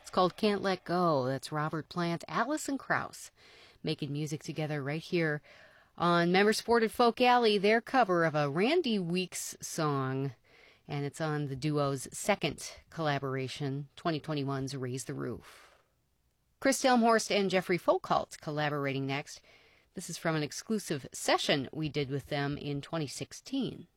It's called Can't Let Go. That's Robert Plant, Alison Krauss, making music together right here on Member Supported Folk Alley, their cover of a Randy Weeks song. And it's on the duo's second collaboration, 2021's Raise the Roof. Chris Delmhorst and Jeffrey Folkhalt collaborating next. This is from an exclusive session we did with them in 2016.